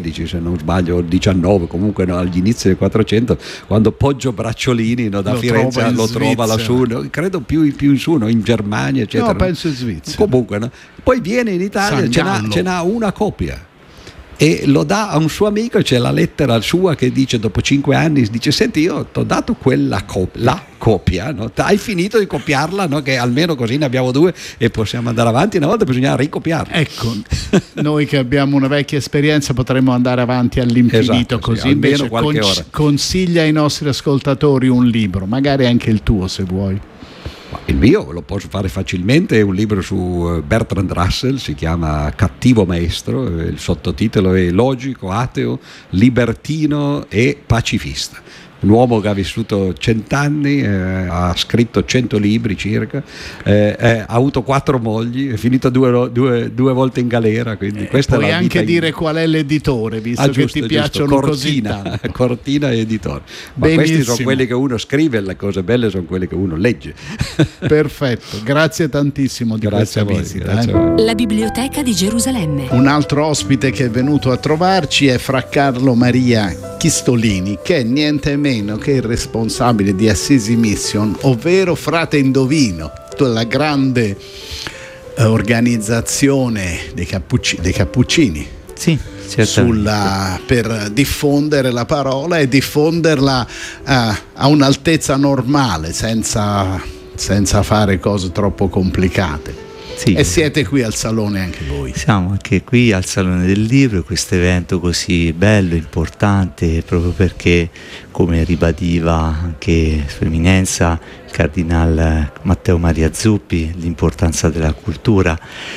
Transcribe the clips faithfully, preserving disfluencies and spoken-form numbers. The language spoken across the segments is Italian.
quindici se non sbaglio, diciannove, comunque no, agli inizi del quattrocento, quando Poggio Bracciolini, no, da lo Firenze trova lo trova lassù, no, credo più, più in su, no, in Germania eccetera. No, penso in Svizzera. Comunque, no? Poi viene in Italia, ce n'ha, ce n'ha una copia e lo dà a un suo amico. C'è la lettera sua che dice, dopo cinque anni, dice: senti, io ti ho dato quella copia, la copia, no? Hai finito di copiarla, no? Che almeno così ne abbiamo due e possiamo andare avanti. Una volta bisogna ricopiarla. Ecco, noi che abbiamo una vecchia esperienza potremmo andare avanti all'infinito, esatto, così sì, invece qualche con- ora. consiglia ai nostri ascoltatori un libro, magari anche il tuo se vuoi. Il mio lo posso fare facilmente, è un libro su Bertrand Russell, si chiama Cattivo Maestro, il sottotitolo è Logico, ateo, libertino e pacifista. Un uomo che ha vissuto cent'anni, eh, ha scritto cento libri circa, eh, eh, ha avuto quattro mogli, è finito due, due, due volte in galera. Quindi questa Puoi è la anche vita dire in... qual è l'editore, visto ah, giusto, che ti giusto. piacciono Cortina, così tanto. Cortina e editore. Ma Benissimo. questi sono quelli che uno scrive, le cose belle sono quelle che uno legge. Perfetto, grazie tantissimo di Grazie questa a voi, visita. grazie eh. a voi. La Biblioteca di Gerusalemme. Un altro ospite che è venuto a trovarci è Fra Carlo Maria Chistolini, che è niente meno che il responsabile di Assisi Mission, ovvero Frate Indovino, la grande eh, organizzazione dei, Cappucci- dei Cappuccini. Sì, Sulla, per diffondere la parola e diffonderla eh, a un'altezza normale, senza, senza fare cose troppo complicate. Sì. E siete qui al Salone anche voi. Siamo anche qui al Salone del Libro, questo evento così bello, importante, proprio perché, come ribadiva anche Sua Eminenza il Cardinal Matteo Maria Zuppi, l'importanza della cultura,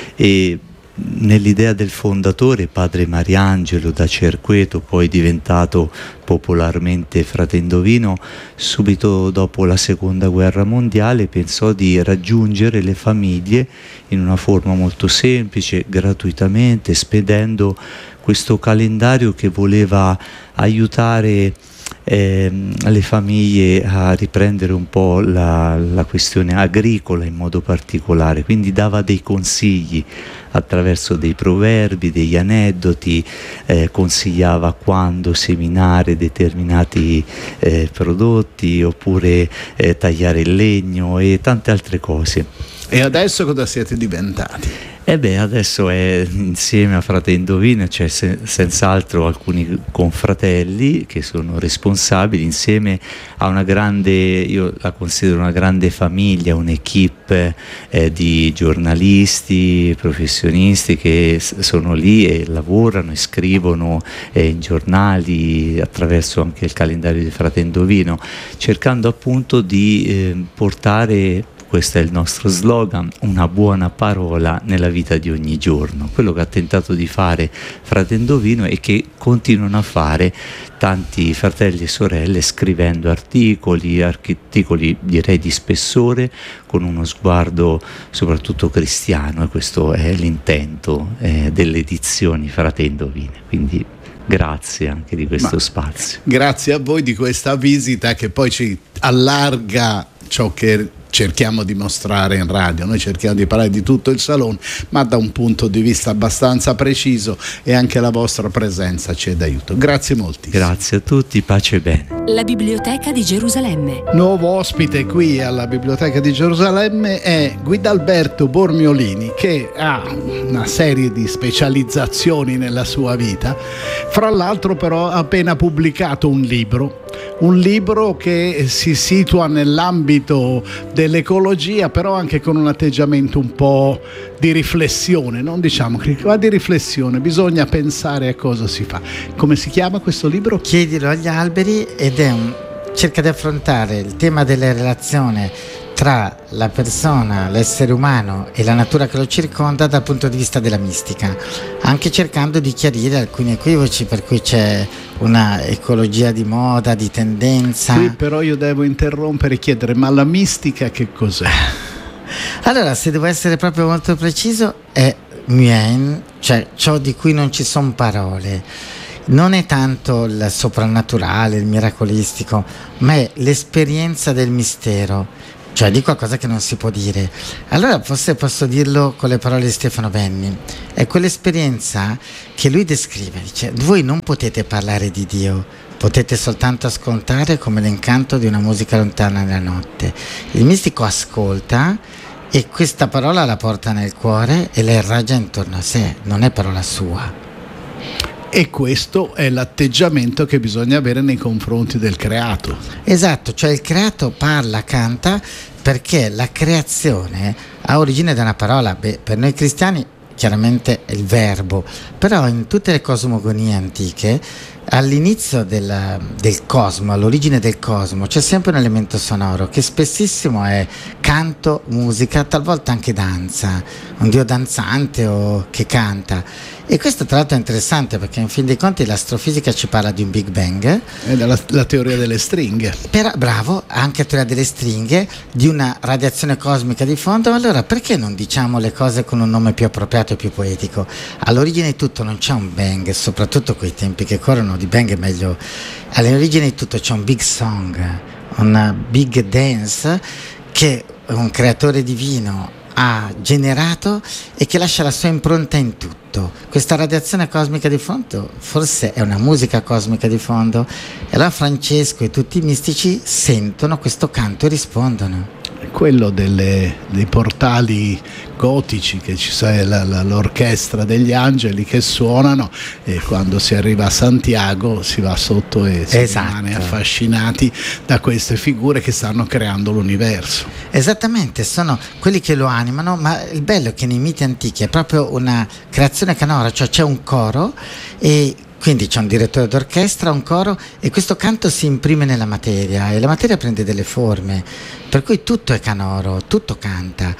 e nell'idea del fondatore, padre Mariangelo da Cerqueto, poi diventato popolarmente Frate Indovino, subito dopo la seconda guerra mondiale pensò di raggiungere le famiglie in una forma molto semplice, gratuitamente, spedendo questo calendario che voleva aiutare Eh, le famiglie a riprendere un po' la, la questione agricola in modo particolare, quindi dava dei consigli attraverso dei proverbi, degli aneddoti, eh, consigliava quando seminare determinati eh, prodotti oppure eh, tagliare il legno e tante altre cose. E adesso cosa siete diventati? E beh, adesso è insieme a Frate Indovino, c'è se, senz'altro alcuni confratelli che sono responsabili, insieme a una grande, io la considero una grande famiglia, un'equipe eh, di giornalisti, professionisti che s- sono lì e lavorano e scrivono eh, in giornali attraverso anche il calendario di Frate Indovino, cercando appunto di eh, portare, questo è il nostro slogan, una buona parola nella vita di ogni giorno. Quello che ha tentato di fare Frate Indovino e che continuano a fare tanti fratelli e sorelle, scrivendo articoli, articoli direi di spessore, con uno sguardo soprattutto cristiano, e questo è l'intento eh, delle edizioni Frate Indovino. Quindi grazie anche di questo Ma, spazio. Grazie a voi di questa visita che poi ci allarga ciò che cerchiamo di mostrare in radio. Noi cerchiamo di parlare di tutto il Salone, ma da un punto di vista abbastanza preciso, e anche la vostra presenza ci è d'aiuto. Grazie moltissimo. Grazie a tutti, pace e bene. La Biblioteca di Gerusalemme. Nuovo ospite qui alla Biblioteca di Gerusalemme è Guidalberto Bormiolini, che ha una serie di specializzazioni nella sua vita. Fra l'altro però ha appena pubblicato un libro, un libro che si situa nell'ambito dell'ecologia, però anche con un atteggiamento un po' di riflessione, non diciamo critica, ma di riflessione. Bisogna pensare a cosa si fa. Come si chiama questo libro? Chiedilo agli alberi, ed è un, cerca di affrontare il tema della relazione tra la persona, l'essere umano e la natura che lo circonda dal punto di vista della mistica, anche cercando di chiarire alcuni equivoci, per cui c'è una ecologia di moda, di tendenza. Qui però io devo interrompere e chiedere, ma la mistica che cos'è? Allora, se devo essere proprio molto preciso, è mien, cioè ciò di cui non ci sono parole. Non è tanto il soprannaturale, il miracolistico, ma è l'esperienza del mistero, cioè di qualcosa che non si può dire. Allora forse posso dirlo con le parole di Stefano Benni, è quell'esperienza che lui descrive, dice: voi non potete parlare di Dio, potete soltanto ascoltare come l'incanto di una musica lontana nella notte. Il mistico ascolta e questa parola la porta nel cuore e la irragia intorno a sé, non è parola sua. E questo è l'atteggiamento che bisogna avere nei confronti del creato. Esatto, cioè il creato parla, canta, perché la creazione ha origine da una parola. Beh, per noi cristiani chiaramente è il verbo, però in tutte le cosmogonie antiche all'inizio del, del cosmo, all'origine del cosmo, c'è sempre un elemento sonoro che spessissimo è canto, musica, talvolta anche danza, un dio danzante o che canta. E questo tra l'altro è interessante perché in fin dei conti l'astrofisica ci parla di un Big Bang. È la, la teoria delle stringhe. Però, bravo, anche la teoria delle stringhe, di una radiazione cosmica di fondo. Ma allora perché non diciamo le cose con un nome più appropriato e più poetico? All'origine di tutto non c'è un bang, soprattutto quei tempi che corrono di bang è meglio. All'origine di tutto c'è un big song, un big dance che un creatore divino ha generato e che lascia la sua impronta in tutto. Questa radiazione cosmica di fondo forse è una musica cosmica di fondo, e allora Francesco e tutti i mistici sentono questo canto e rispondono. Quello delle, dei portali gotici, che ci sia la, la, l'orchestra degli angeli che suonano, e quando si arriva a Santiago si va sotto e si esatto. rimane affascinati da queste figure che stanno creando l'universo. Esattamente, sono quelli che lo animano, ma il bello è che nei miti antichi è proprio una creazione canora, cioè c'è un coro e quindi c'è un direttore d'orchestra, un coro, e questo canto si imprime nella materia e la materia prende delle forme, per cui tutto è canoro, tutto canta.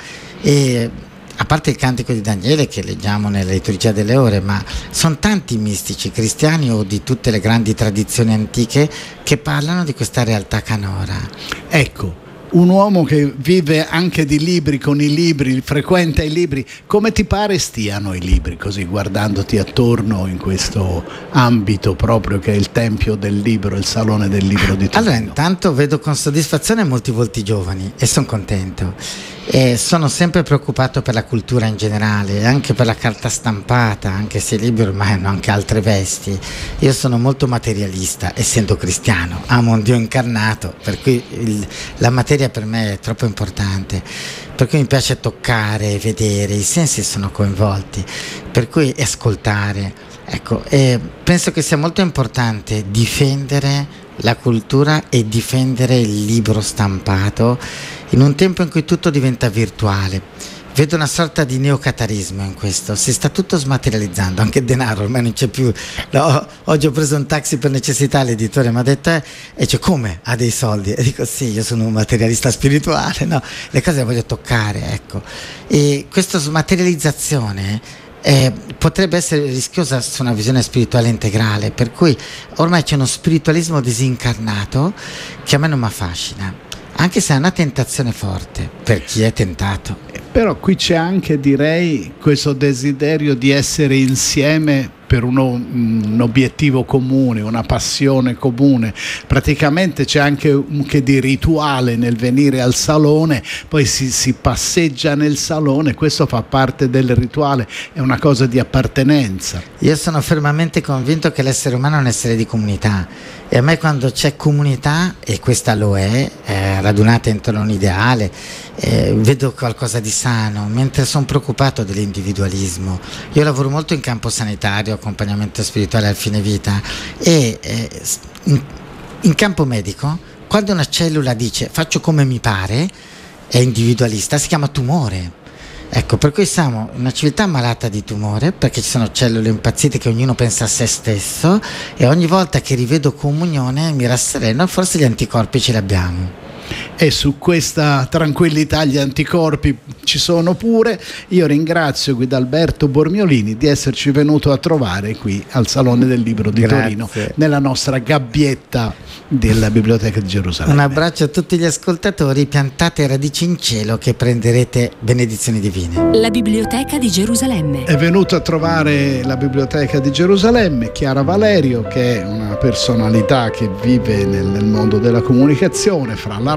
E a parte il cantico di Daniele che leggiamo nella liturgia delle ore, ma sono tanti mistici cristiani o di tutte le grandi tradizioni antiche che parlano di questa realtà canora. Ecco, un uomo che vive anche di libri, con i libri, frequenta i libri, come ti pare stiano i libri, così guardandoti attorno in questo ambito proprio che è il tempio del libro, il salone del libro di Torino? Allora, intanto vedo con soddisfazione molti volti giovani e sono contento. E sono sempre preoccupato per la cultura in generale, anche per la carta stampata, anche se i libri ormai hanno anche altre vesti. Io sono molto materialista, essendo cristiano, amo un Dio incarnato, per cui il, la materia per me è troppo importante, per cui mi piace toccare, vedere, i sensi sono coinvolti, per cui ascoltare. Ecco, e penso che sia molto importante difendere la cultura e difendere il libro stampato in un tempo in cui tutto diventa virtuale. Vedo una sorta di neocatarismo in questo, si sta tutto smaterializzando, anche il denaro ormai non c'è più. No, oggi ho preso un taxi per necessità, l'editore mi ha detto eh, e dice: come? Ha dei soldi? E dico: sì, io sono un materialista spirituale, no, le cose le voglio toccare, ecco. E questa smaterializzazione Eh, potrebbe essere rischiosa su una visione spirituale integrale, per cui ormai c'è uno spiritualismo disincarnato che a me non mi affascina, anche se è una tentazione forte per chi è tentato. Però qui c'è anche, direi, questo desiderio di essere insieme per uno, un obiettivo comune, una passione comune. Praticamente c'è anche un che di rituale nel venire al salone, poi si, si passeggia nel salone, questo fa parte del rituale, è una cosa di appartenenza. Io sono fermamente convinto che l'essere umano è un essere di comunità, e a me quando c'è comunità, e questa lo è, eh, radunata intorno a un ideale, eh, vedo qualcosa di sano, mentre sono preoccupato dell'individualismo. Io lavoro molto in campo sanitario, accompagnamento spirituale al fine vita, e eh, in, in campo medico, quando una cellula dice faccio come mi pare, è individualista, si chiama tumore. Ecco, per cui siamo una civiltà malata di tumore, perché ci sono cellule impazzite che ognuno pensa a se stesso, e ogni volta che rivedo comunione mi rassereno, forse gli anticorpi ce li abbiamo. E su questa tranquillità gli anticorpi ci sono pure. Io ringrazio Guidalberto Bormiolini di esserci venuto a trovare qui al Salone del Libro di Grazie. Torino, nella nostra gabbietta della Biblioteca di Gerusalemme. Un abbraccio a tutti gli ascoltatori, piantate radici in cielo che prenderete benedizioni divine. La Biblioteca di Gerusalemme. È venuto a trovare la Biblioteca di Gerusalemme Chiara Valerio, che è una personalità che vive nel, nel mondo della comunicazione, fra la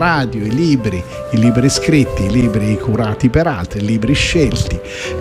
radio, i libri, i libri scritti, i libri curati per altri, i libri scelti.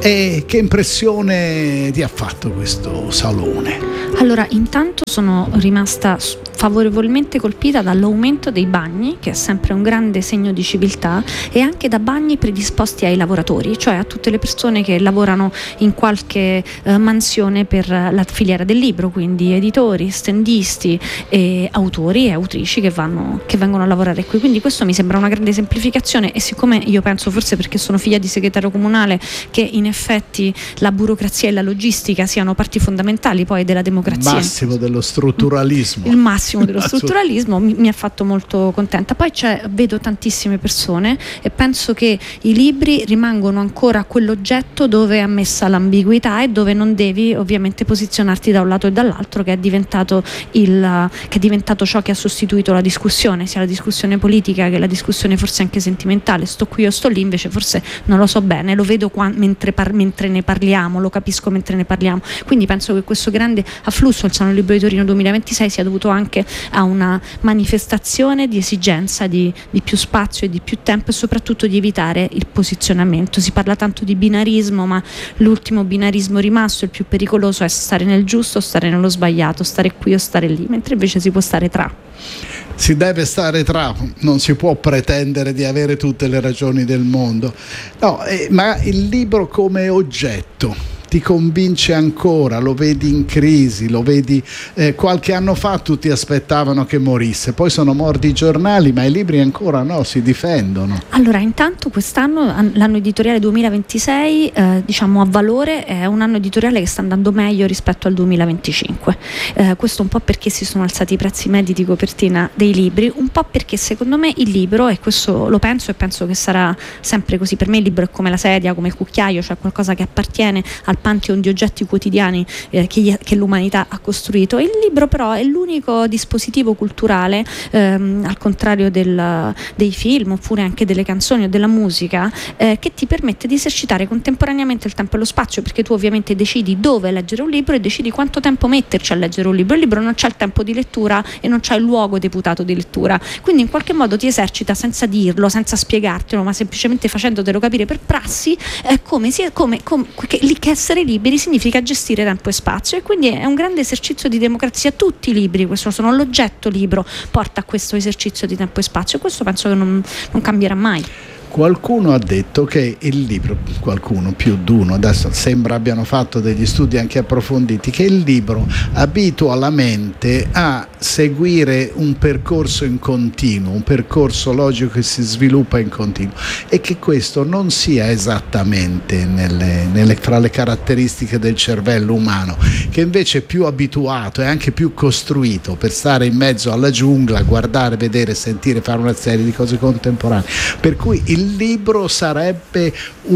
E che impressione ti ha fatto questo salone? Allora, intanto sono rimasta favorevolmente colpita dall'aumento dei bagni, che è sempre un grande segno di civiltà, e anche da bagni predisposti ai lavoratori, cioè a tutte le persone che lavorano in qualche eh, mansione per la filiera del libro, quindi editori, stendisti, e autori e autrici che, vanno, che vengono a lavorare qui. Quindi questo mi sembra una grande semplificazione, e siccome io penso, forse perché sono figlia di segretario comunale, che in effetti la burocrazia e la logistica siano parti fondamentali poi della democrazia. Il massimo dello strutturalismo. Il massimo dello strutturalismo mi, mi ha fatto molto contenta. Poi c'è, vedo tantissime persone, e penso che i libri rimangono ancora quell'oggetto dove è ammessa l'ambiguità e dove non devi ovviamente posizionarti da un lato e dall'altro, che è diventato il che è diventato ciò che ha sostituito la discussione, sia la discussione politica che la discussione forse anche sentimentale. Sto qui o sto lì, invece forse non lo so bene, lo vedo qua, mentre, par, mentre ne parliamo, lo capisco mentre ne parliamo. Quindi penso che questo grande afflusso al Salone Libro di Torino duemilaventisei sia dovuto anche a una manifestazione di esigenza di, di più spazio e di più tempo, e soprattutto di evitare il posizionamento. Si parla tanto di binarismo, ma l'ultimo binarismo rimasto, il più pericoloso, è stare nel giusto o stare nello sbagliato, stare qui o stare lì, mentre invece si può stare tra. Si deve stare tra, non si può pretendere di avere tutte le ragioni del mondo. No, eh, ma il libro come oggetto ti convince ancora? Lo vedi in crisi? Lo vedi eh, qualche anno fa tutti aspettavano che morisse, poi sono morti i giornali, ma i libri ancora no, si difendono. Allora, intanto quest'anno, l'anno editoriale duemilaventisei, eh, diciamo a valore, è un anno editoriale che sta andando meglio rispetto al duemilaventicinque. Eh, questo un po' perché si sono alzati i prezzi medi di copertina dei libri, un po' perché secondo me il libro, e questo lo penso e penso che sarà sempre così, per me il libro è come la sedia, come il cucchiaio, cioè qualcosa che appartiene al pantheon di oggetti quotidiani eh, che, che l'umanità ha costruito. Il libro però è l'unico dispositivo culturale, ehm, al contrario del, dei film oppure anche delle canzoni o della musica, eh, che ti permette di esercitare contemporaneamente il tempo e lo spazio, perché tu ovviamente decidi dove leggere un libro e decidi quanto tempo metterci a leggere un libro. Il libro non c'ha il tempo di lettura e non c'ha il luogo deputato di lettura, quindi in qualche modo ti esercita senza dirlo, senza spiegartelo, ma semplicemente facendotelo capire per prassi, eh, come, sia, come, come che, che essere liberi significa gestire tempo e spazio, e quindi è un grande esercizio di democrazia. Tutti i libri, questo sono l'oggetto libro, porta a questo esercizio di tempo e spazio, e questo penso che non, non cambierà mai. Qualcuno ha detto che il libro, qualcuno più di uno, adesso sembra abbiano fatto degli studi anche approfonditi, che il libro abitua la mente a seguire un percorso in continuo, un percorso logico che si sviluppa in continuo, e che questo non sia esattamente nelle, nelle, fra le caratteristiche del cervello umano, che invece è più abituato e anche più costruito per stare in mezzo alla giungla, guardare, vedere, sentire, fare una serie di cose contemporanee, per cui il Il libro sarebbe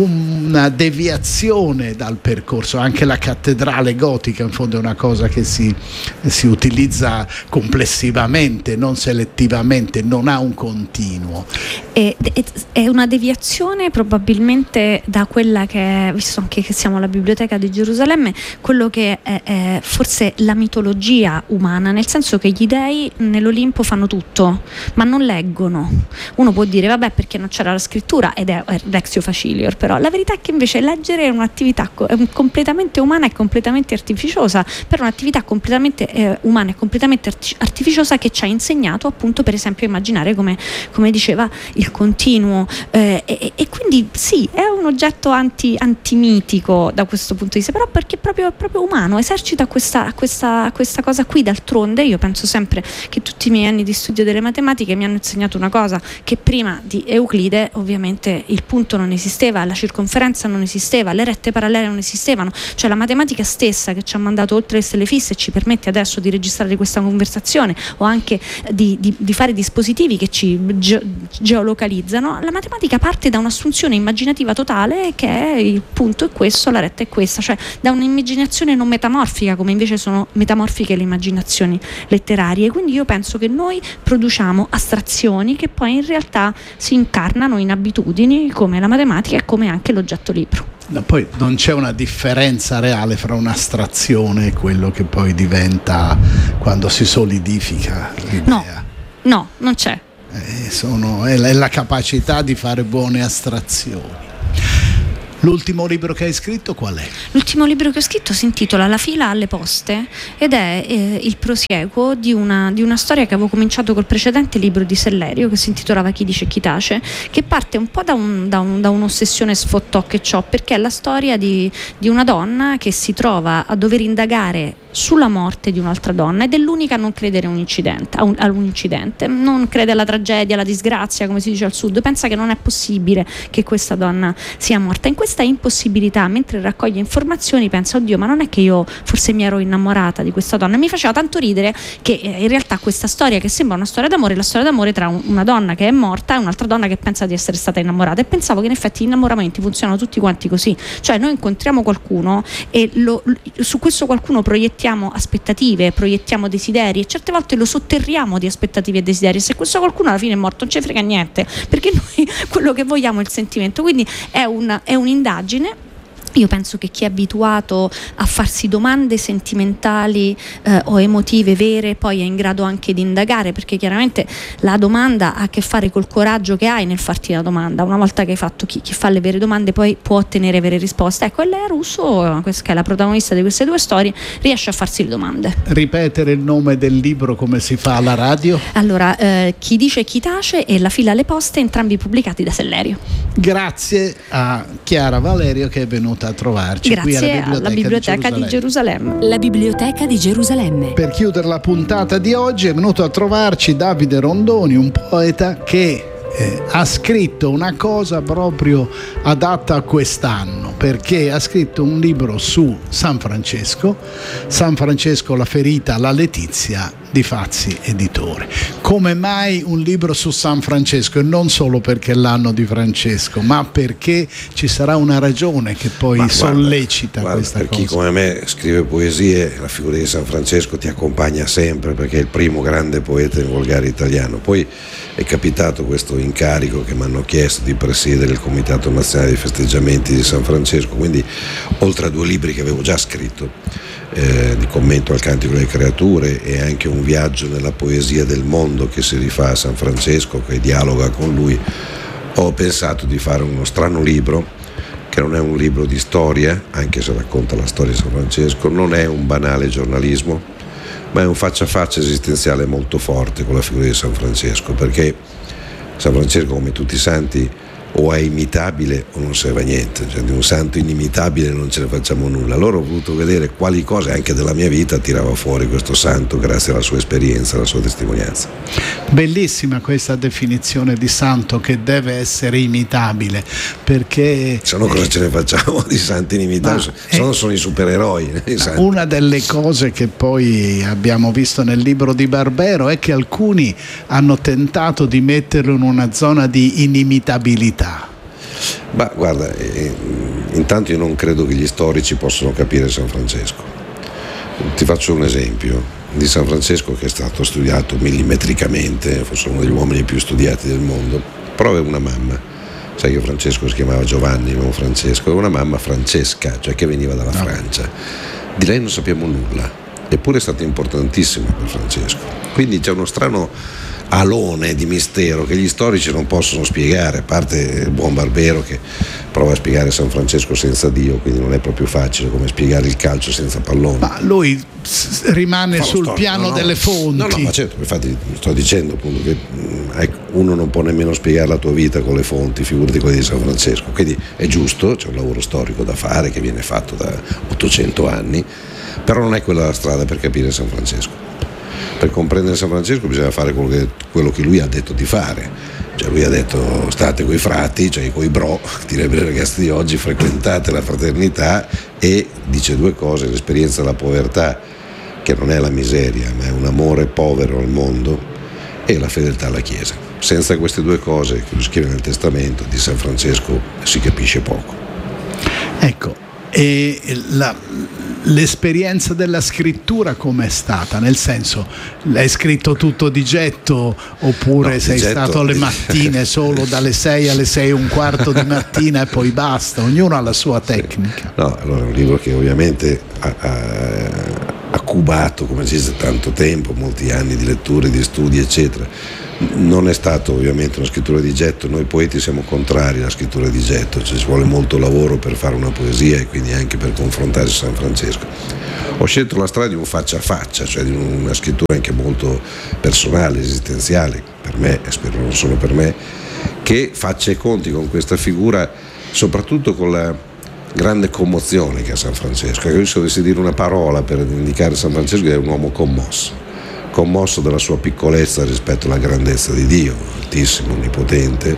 una deviazione dal percorso. Anche la cattedrale gotica in fondo è una cosa che si, si utilizza complessivamente, non selettivamente, non ha un continuo. È, è una deviazione probabilmente da quella che è, visto anche che siamo alla Biblioteca di Gerusalemme, quello che è, è forse la mitologia umana, nel senso che gli dei nell'Olimpo fanno tutto, ma non leggono. Uno può dire vabbè, perché non c'era la scrittura, ed è Lexio Facilior, però la verità è che invece leggere è un'attività è completamente umana e completamente artificiosa, per un'attività completamente eh, umana e completamente artificiosa che ci ha insegnato appunto, per esempio, a immaginare, come, come diceva, il continuo, eh, e, e quindi sì, è un oggetto anti, antimitico da questo punto di vista, però perché è proprio, proprio umano, esercita questa, questa, questa cosa qui. D'altronde io penso sempre che tutti i miei anni di studio delle matematiche mi hanno insegnato una cosa, che prima di Euclide ovviamente il punto non esisteva, la circonferenza non esisteva, le rette parallele non esistevano, cioè la matematica stessa che ci ha mandato oltre le stelle fisse e ci permette adesso di registrare questa conversazione, o anche di, di, di fare dispositivi che ci ge- geolocalizzano. La matematica parte da un'assunzione immaginativa totale, che è il punto è questo, la retta è questa, cioè da un'immaginazione non metamorfica, come invece sono metamorfiche le immaginazioni letterarie. Quindi io penso che noi produciamo astrazioni che poi in realtà si incarnano in abitudini, come la matematica e come anche l'oggetto libro. No, poi non c'è una differenza reale fra un'astrazione e quello che poi diventa quando si solidifica l'idea. No, no, non c'è. eh, sono, è, la, è la capacità di fare buone astrazioni. L'ultimo libro che hai scritto qual è? L'ultimo libro che ho scritto si intitola La fila alle poste ed è eh, il prosieguo di una, di una storia che avevo cominciato col precedente libro di Sellerio, che si intitolava Chi dice chi tace, che parte un po' da, un, da, un, da un'ossessione sfottò che ho, perché è la storia di, di una donna che si trova a dover indagare sulla morte di un'altra donna ed è l'unica a non credere a un incidente, a un, a un incidente, non crede alla tragedia, alla disgrazia, come si dice al sud, pensa che non è possibile che questa donna sia morta. In questa impossibilità, mentre raccoglie informazioni, pensa: oddio, ma non è che io forse mi ero innamorata di questa donna? E mi faceva tanto ridere che eh, in realtà questa storia, che sembra una storia d'amore, è la storia d'amore tra un, una donna che è morta e un'altra donna che pensa di essere stata innamorata, e pensavo che in effetti gli innamoramenti funzionano tutti quanti così, cioè noi incontriamo qualcuno e lo, su questo qualcuno proiettiamo aspettative, proiettiamo desideri e certe volte lo sotterriamo di aspettative e desideri. Se questo qualcuno alla fine è morto non ci frega niente, perché noi quello che vogliamo è il sentimento. Quindi è, un, è un'indagine. Io penso che chi è abituato a farsi domande sentimentali eh, o emotive vere poi è in grado anche di indagare, perché chiaramente la domanda ha a che fare col coraggio che hai nel farti la domanda. Una volta che hai fatto, chi, chi fa le vere domande poi può ottenere vere risposte. Ecco, Lea Russo, che è la protagonista di queste due storie, riesce a farsi le domande. Ripetere il nome del libro come si fa alla radio? Allora, eh, Chi dice chi tace e La fila alle poste, entrambi pubblicati da Sellerio. Grazie a Chiara Valerio che è venuta a trovarci. Grazie qui alla Biblioteca, alla Biblioteca di, di Gerusalemme. Gerusalemme. La Biblioteca di Gerusalemme. Per chiudere la puntata di oggi è venuto a trovarci Davide Rondoni, un poeta che eh, ha scritto una cosa proprio adatta a quest'anno, perché ha scritto un libro su San Francesco, San Francesco la ferita alla Letizia, di Fazzi Editore. Come mai un libro su San Francesco? E non solo perché è l'anno di Francesco, ma perché ci sarà una ragione che poi ma sollecita guarda, questa guarda, cosa. Per chi come me scrive poesie, la figura di San Francesco ti accompagna sempre, perché è il primo grande poeta in volgare italiano. Poi è capitato questo incarico che mi hanno chiesto di presiedere il Comitato Nazionale dei Festeggiamenti di San Francesco, quindi oltre a due libri che avevo già scritto, Eh, di commento al Cantico delle Creature e anche un viaggio nella poesia del mondo che si rifà a San Francesco, che dialoga con lui, ho pensato di fare uno strano libro che non è un libro di storia, anche se racconta la storia di San Francesco, non è un banale giornalismo, ma è un faccia a faccia esistenziale molto forte con la figura di San Francesco, perché San Francesco, come tutti i santi, o è imitabile o non serve a niente, cioè di un santo inimitabile non ce ne facciamo nulla. Allora ho voluto vedere quali cose anche della mia vita tirava fuori questo santo grazie alla sua esperienza, alla sua testimonianza. Bellissima questa definizione di santo, che deve essere imitabile, perché se no cosa eh, ce ne facciamo di santi inimitabili? Se no sono i supereroi. I santi. Una delle cose che poi abbiamo visto nel libro di Barbero è che alcuni hanno tentato di metterlo in una zona di inimitabilità. Ma guarda, eh, intanto io non credo che gli storici possano capire San Francesco. Ti faccio un esempio di San Francesco che è stato studiato millimetricamente, forse uno degli uomini più studiati del mondo. Però aveva una mamma, sai che Francesco si chiamava Giovanni, non Francesco, aveva una mamma Francesca, cioè che veniva dalla no. Francia. Di lei non sappiamo nulla, eppure è stata importantissima per Francesco. Quindi c'è uno strano alone di mistero che gli storici non possono spiegare, a parte il buon Barbero che prova a spiegare San Francesco senza Dio, quindi non è proprio facile come spiegare il calcio senza pallone. Ma lui rimane Fa sul storico. piano no, no. delle fonti. No, no, ma certo, infatti sto dicendo appunto che ecco, uno non può nemmeno spiegare la tua vita con le fonti, figurati quelle di San Francesco. Quindi è giusto, c'è un lavoro storico da fare che viene fatto da ottocento anni, però non è quella la strada per capire San Francesco. Per comprendere San Francesco bisogna fare quello che, quello che lui ha detto di fare, cioè lui ha detto state coi frati, cioè coi bro, direbbero i ragazzi di oggi, frequentate la fraternità, e dice due cose: l'esperienza della povertà, che non è la miseria ma è un amore povero al mondo, e la fedeltà alla Chiesa. Senza queste due cose che lui scrive nel Testamento di San Francesco si capisce poco. Ecco, e la, l'esperienza della scrittura com'è stata? Nel senso, l'hai scritto tutto di getto oppure no, sei getto, stato alle mattine solo dalle sei alle sei e un quarto di mattina e poi basta? Ognuno ha la sua tecnica. No, allora è un libro che ovviamente ha, ha, ha cubato, come si dice, tanto tempo, molti anni di letture, di studi, eccetera. Non è stato ovviamente una scrittura di getto, noi poeti siamo contrari alla scrittura di getto, cioè ci vuole molto lavoro per fare una poesia e quindi anche per confrontarsi a San Francesco. Ho scelto la strada di un faccia a faccia, cioè di una scrittura anche molto personale, esistenziale, per me e spero non solo per me, che faccia i conti con questa figura, soprattutto con la grande commozione che ha San Francesco. Io se dovessi dire una parola per indicare San Francesco, è un uomo commosso. commosso dalla sua piccolezza rispetto alla grandezza di Dio, altissimo, onnipotente,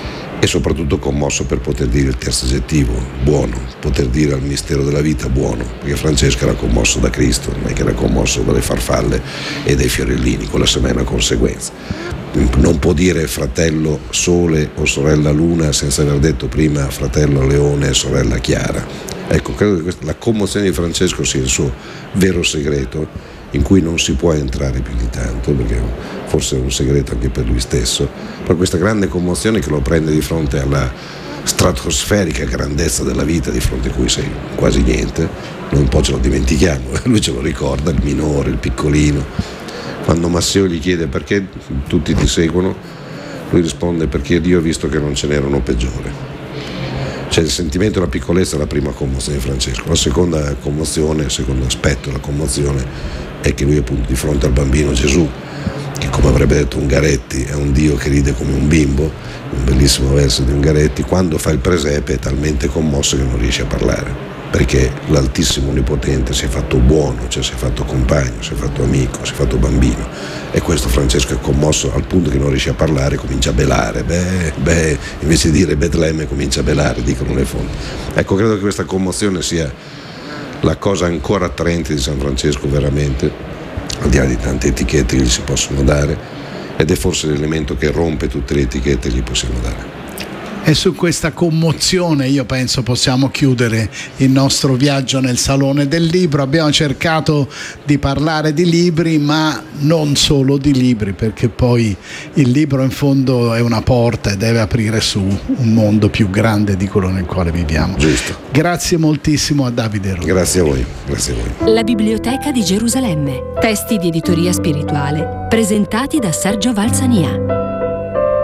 e soprattutto commosso per poter dire il terzo aggettivo, buono, poter dire al mistero della vita buono, perché Francesco era commosso da Cristo, non è che era commosso dalle farfalle e dai fiorellini, quella se n'è una conseguenza. Non può dire fratello sole o sorella luna senza aver detto prima fratello leone e sorella chiara. Ecco, credo che questa, la commozione di Francesco sia il suo vero segreto, in cui non si può entrare più di tanto, perché forse è un segreto anche per lui stesso, per questa grande commozione che lo prende di fronte alla stratosferica grandezza della vita, di fronte a cui sei quasi niente, noi un po' ce lo dimentichiamo, lui ce lo ricorda, il minore, il piccolino. Quando Masseo gli chiede perché tutti ti seguono, lui risponde perché Dio ha visto che non ce n'era uno peggiore. Cioè il sentimento della piccolezza è la prima commozione di Francesco, la seconda commozione, il secondo aspetto della commozione è che lui è appunto di fronte al bambino Gesù, che come avrebbe detto Ungaretti è un Dio che ride come un bimbo, un bellissimo verso di Ungaretti, quando fa il presepe è talmente commosso che non riesce a parlare, perché l'Altissimo Onnipotente si è fatto buono, cioè si è fatto compagno, si è fatto amico, si è fatto bambino, e questo Francesco è commosso al punto che non riesce a parlare, comincia a belare, beh, beh, invece di dire Betlemme comincia a belare, dicono le fonti. Ecco, credo che questa commozione sia la cosa ancora attraente di San Francesco veramente, al di là di tante etichette che gli si possono dare, ed è forse l'elemento che rompe tutte le etichette che gli possiamo dare. E su questa commozione io penso possiamo chiudere il nostro viaggio nel Salone del Libro. Abbiamo cercato di parlare di libri, ma non solo di libri, perché poi il libro in fondo è una porta e deve aprire su un mondo più grande di quello nel quale viviamo. Giusto. Grazie moltissimo a Davide Rodi. Grazie a voi, grazie a voi. La Biblioteca di Gerusalemme. Testi di editoria spirituale presentati da Sergio Valsania.